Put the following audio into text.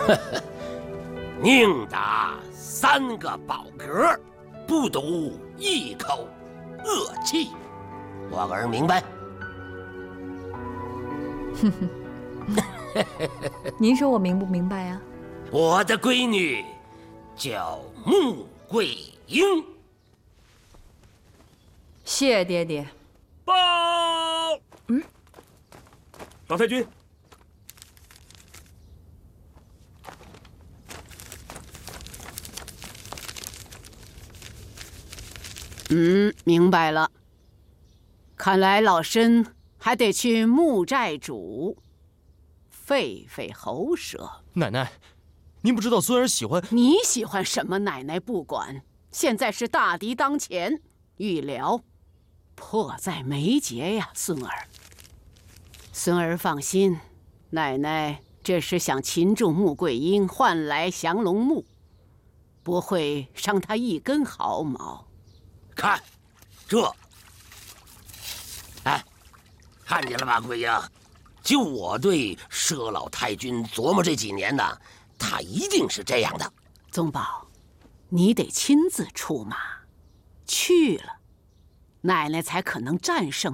宁打3个饱嗝，不赌1口恶气。我儿明白？ 哼哼。您说我明不明白呀？ 我的闺女叫穆桂英。 谢爹爹。 报。老太君。 明白了。看来老身还得去穆寨主费喉舌。 奶奶，您不知道孙儿喜欢…… 你喜欢什么？奶奶不管。现在是大敌当前，预疗迫在眉睫呀，孙儿。孙儿放心，奶奶这是想擒住穆桂英，换来降龙木，不会伤她一根毫毛。 看，这，哎，看见了吧，桂英？就我对佘老太君琢磨这几年呢，他一定是这样的。 宗保，你得亲自出马，去了，奶奶才可能战胜